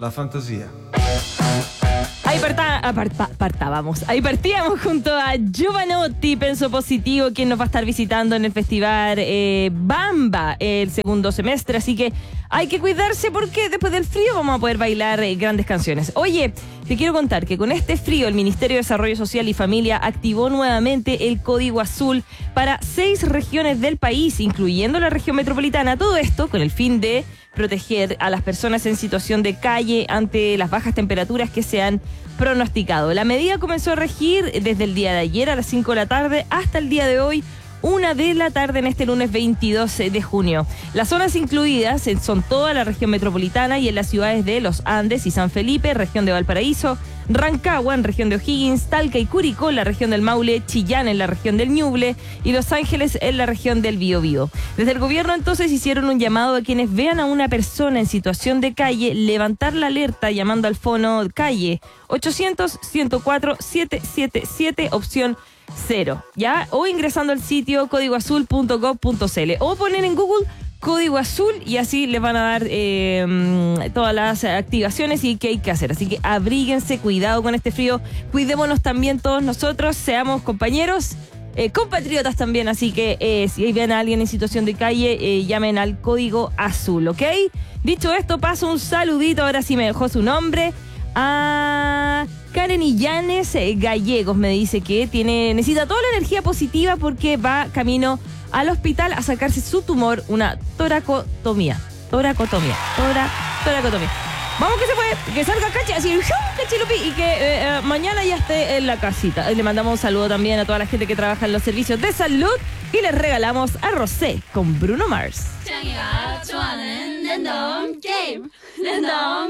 la fantasía. Ahí partíamos junto a Giovanotti, Penso Positivo, quien nos va a estar visitando en el festival Bamba el segundo semestre, así que hay que cuidarse porque después del frío vamos a poder bailar grandes canciones. Oye, te quiero contar que con este frío el Ministerio de Desarrollo Social y Familia activó nuevamente el Código Azul para 6 regiones del país, incluyendo la región metropolitana. Todo esto con el fin de proteger a las personas en situación de calle ante las bajas temperaturas que se han pronosticado. La medida comenzó a regir desde el día de ayer a las 5 de la tarde hasta el día de hoy, 1 de la tarde en este lunes 22 de junio. Las zonas incluidas son toda la región metropolitana y en las ciudades de Los Andes y San Felipe, región de Valparaíso, Rancagua en región de O'Higgins, Talca y Curicó en la región del Maule, Chillán en la región del Ñuble y Los Ángeles en la región del Biobío. Desde el gobierno entonces hicieron un llamado a quienes vean a una persona en situación de calle levantar la alerta llamando al fono calle 800-104-777 opción 0, ¿ya? O ingresando al sitio códigoazul.gov.cl o poner en Google Código Azul y así les van a dar todas las activaciones y qué hay que hacer. Así que abríguense, cuidado con este frío, cuidémonos también todos nosotros, seamos compañeros, compatriotas también. Así que si ven a alguien en situación de calle, llamen al Código Azul, ¿ok? Dicho esto, paso un saludito, ahora sí me dejó su nombre, a Karen Illanes Gallegos. Me dice que necesita toda la energía positiva porque va camino al hospital a sacarse su tumor, una toracotomía. Toracotomía. Vamos que se puede, que salga Cachi, así, Cachilupi, y que mañana ya esté en la casita. Le mandamos un saludo también a toda la gente que trabaja en los servicios de salud y les regalamos a Rosé con Bruno Mars.